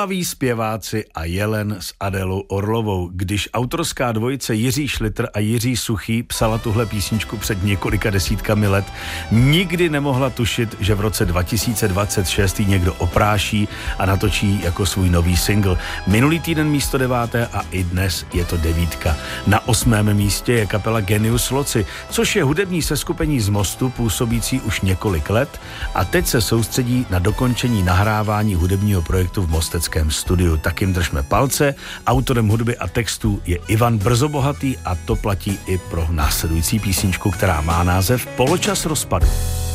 Bolaví zpěváci a Jelen s Adélou Orlovou. Když autorská dvojice Jiří Šlitr a Jiří Suchý psala tuhle písničku před několika desítkami let, nikdy nemohla tušit, že v roce 2026 ji někdo opráší a natočí jako svůj nový single. Minulý týden místo 9. a i dnes je to 9. Na 8. místě je kapela Genius Loci, což je hudební seskupení z Mostu, působící už několik let a teď se soustředí na dokončení nahrávání hudebního projektu v mosteckém studiu. Tak jim držme palce. Autorem hudby a textů je Ivan Brzobohatý a to platí i pro následující písničku, která má název Poločas rozpadu.